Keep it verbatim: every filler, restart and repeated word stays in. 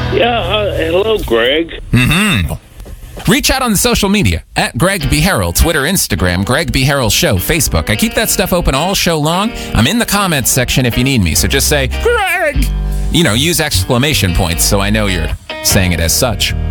Yeah, uh, hello, Greg. Mm-hmm. Reach out on the social media, at Greg B. Harrell, Twitter, Instagram, Greg B. Harrell Show, Facebook. I keep that stuff open all show long. I'm in the comments section if you need me, so just say, Greg! You know, use exclamation points so I know you're saying it as such.